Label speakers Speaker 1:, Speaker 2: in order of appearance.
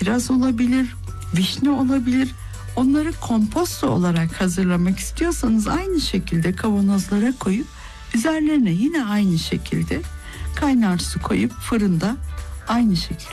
Speaker 1: kiraz olabilir, vişne olabilir. Onları komposto olarak hazırlamak istiyorsanız aynı şekilde kavanozlara koyup üzerlerine yine aynı şekilde kaynar su koyup fırında aynı şekilde